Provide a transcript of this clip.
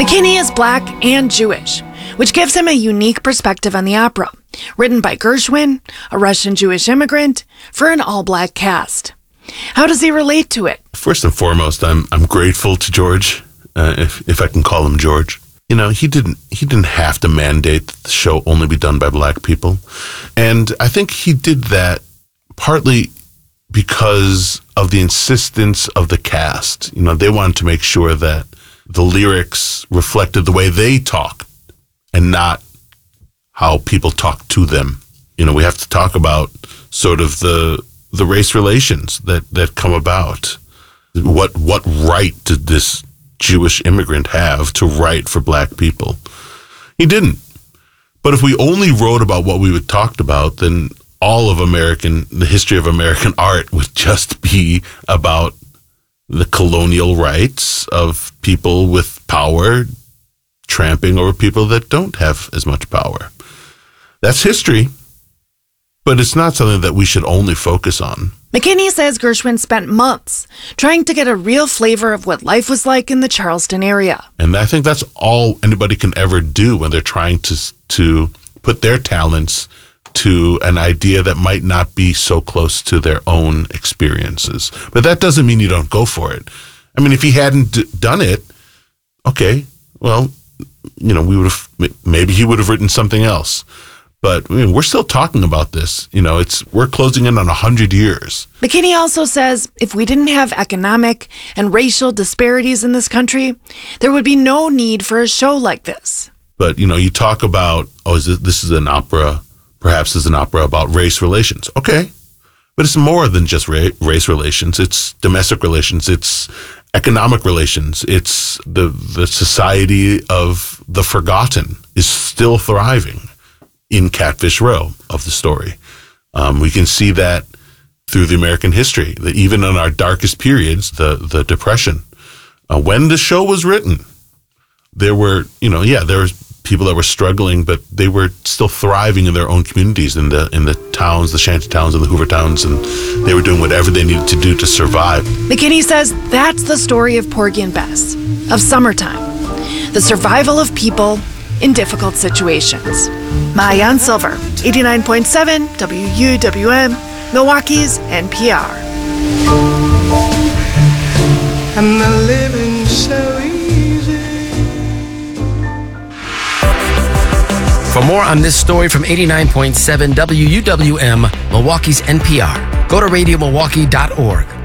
McKinney is black and Jewish, which gives him a unique perspective on the opera, written by Gershwin, a Russian Jewish immigrant, for an all-black cast. How does he relate to it? First and foremost, I'm grateful to George, if I can call him George. You know, he didn't have to mandate that the show only be done by black people. And I think he did that partly because of the insistence of the cast. You know, they wanted to make sure that the lyrics reflected the way they talk and not how people talk to them. You know, we have to talk about sort of the race relations that come about. What right did this Jewish immigrant have to write for black people? He didn't. But if we only wrote about what we would talked about, then all of the history of American art would just be about the colonial rights of people with power tramping over people that don't have as much power. That's history, but it's not something that we should only focus on. McKinney says Gershwin spent months trying to get a real flavor of what life was like in the Charleston area. And I think that's all anybody can ever do when they're trying to put their talents to an idea that might not be so close to their own experiences. But that doesn't mean you don't go for it. I mean, if he hadn't done it, okay, well, you know, maybe he would have written something else. But I mean, we're still talking about this. You know, we're closing in on 100 years. McKinney also says if we didn't have economic and racial disparities in this country, there would be no need for a show like this. But, you know, you talk about, this is an opera, perhaps it's an opera about race relations. Okay. But it's more than just race relations. It's domestic relations. It's economic relations. It's the society of the forgotten is still thriving in Catfish Row of the story. We can see that through the American history, that even in our darkest periods, the Depression, when the show was written, there were people that were struggling, but they were still thriving in their own communities, in the towns, the shanty towns and the Hoover towns, and they were doing whatever they needed to do to survive. McKinney says that's the story of Porgy and Bess, of summertime, the survival of people in difficult situations. Maayan Silver, 89.7 WUWM, Milwaukee's NPR. And the living so easy. For more on this story from 89.7 WUWM, Milwaukee's NPR, go to radiomilwaukee.org.